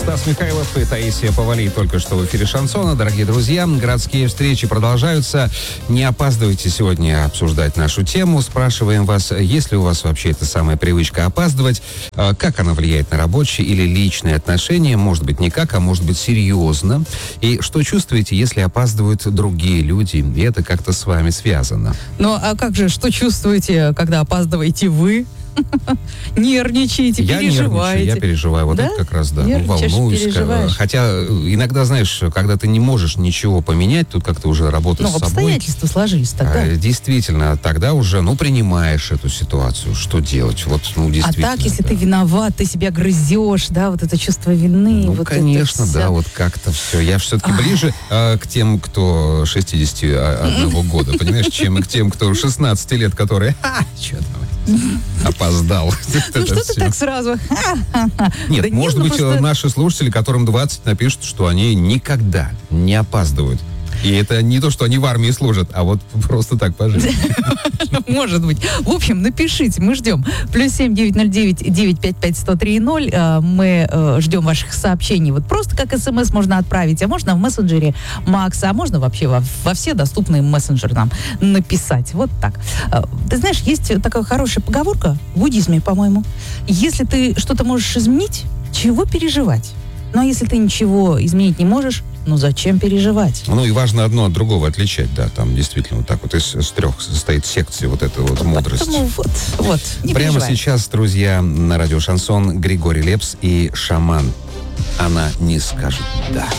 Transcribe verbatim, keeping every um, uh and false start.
Стас Михайлов и Таисия Повалий только что в эфире «Шансона». Дорогие друзья, городские встречи продолжаются. Не опаздывайте сегодня обсуждать нашу тему. Спрашиваем вас, есть ли у вас вообще эта самая привычка опаздывать? Как она влияет на рабочие или личные отношения? Может быть, никак, а может быть, серьезно. И что чувствуете, если опаздывают другие люди? И это как-то с вами связано. Ну, а как же, что чувствуете, когда опаздываете вы? Нервничаете, я переживаете. Я переживаю, вот да? это как раз, да. Ну, Нервничаешь, волнуюсь. переживаешь. Хотя иногда, знаешь, когда ты не можешь ничего поменять, тут как-то уже работаешь ну, с собой. обстоятельства сложились тогда. А, действительно, тогда уже, ну, принимаешь эту ситуацию. Что делать? Вот, ну, действительно. А так, если да. ты виноват, ты себя грызешь, да, вот это чувство вины. Ну, вот конечно, это да, вся... вот как-то все. Я все-таки ближе а, к тем, кто шестидесяти одного года, понимаешь, чем к тем, кто шестнадцати лет, которые, ха, что там, опоздал. Ну, что ты так сразу? Нет, может быть, наши слушатели, которым двадцать, напишут, что они никогда не опаздывают. И это не то, что они в армии служат, а вот просто так по жизни. Может быть. В общем, напишите, мы ждем. Плюс семь девять ноль девять девять пять пять сто три ноль. Мы ждем ваших сообщений. Вот просто как смс можно отправить, а можно в мессенджере Макса, а можно вообще во, во все доступные мессенджеры нам написать. Вот так. Ты знаешь, есть такая хорошая поговорка в буддизме, по-моему. Если ты что-то можешь изменить, чего переживать? Ну, а если ты ничего изменить не можешь, ну, зачем переживать? Ну, и важно одно от другого отличать, да. Там действительно вот так вот из, из трех состоит секций вот этой вот мудрости. Поэтому вот, вот, не Прямо переживай. сейчас, друзья, на радио «Шансон» Григорий Лепс и «Шаман». Она не скажет «да».